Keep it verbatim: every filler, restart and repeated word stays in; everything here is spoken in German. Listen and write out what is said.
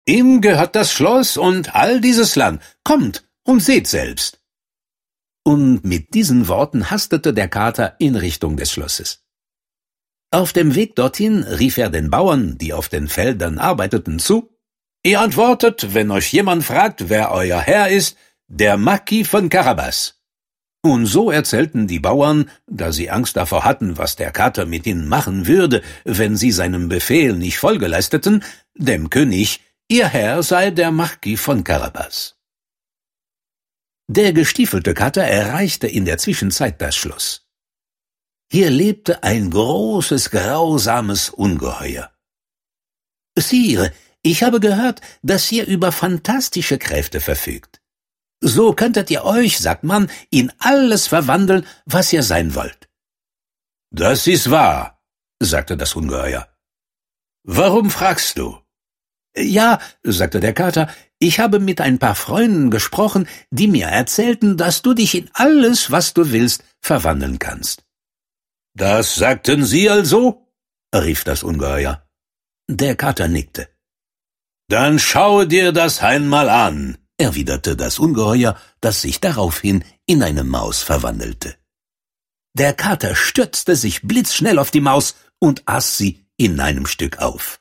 Ihm gehört das Schloss und all dieses Land. Kommt und seht selbst. Und mit diesen Worten hastete der Kater in Richtung des Schlosses. Auf dem Weg dorthin rief er den Bauern, die auf den Feldern arbeiteten, zu: Ihr antwortet, wenn euch jemand fragt, wer euer Herr ist, der Marquis von Carabas. Und so erzählten die Bauern, da sie Angst davor hatten, was der Kater mit ihnen machen würde, wenn sie seinem Befehl nicht Folge leisteten, dem König, ihr Herr sei der Marquis von Carabas. Der gestiefelte Kater erreichte in der Zwischenzeit das Schloss. Hier lebte ein großes, grausames Ungeheuer. »Sire, ich habe gehört, dass ihr über fantastische Kräfte verfügt. So könntet ihr euch, sagt man, in alles verwandeln, was ihr sein wollt.« »Das ist wahr«, sagte das Ungeheuer. »Warum fragst du?« »Ja«, sagte der Kater, »ich habe mit ein paar Freunden gesprochen, die mir erzählten, dass du dich in alles, was du willst, verwandeln kannst.« »Das sagten sie also?«, rief das Ungeheuer. Der Kater nickte. »Dann schau dir das einmal an«, erwiderte das Ungeheuer, das sich daraufhin in eine Maus verwandelte. Der Kater stürzte sich blitzschnell auf die Maus und aß sie in einem Stück auf.